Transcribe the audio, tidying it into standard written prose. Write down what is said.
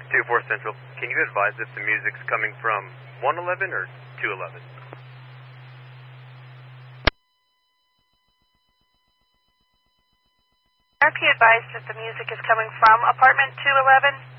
2-4 Central, can you advise if the music's coming from 111 or 211? RP advised that the music is coming from apartment 211.